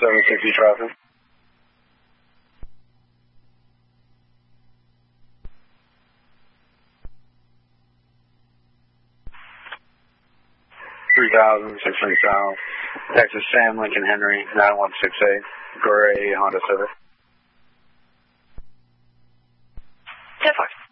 760 traffic. South, Texas Sam Lincoln Henry 9168, gray Honda Civic. 10-4.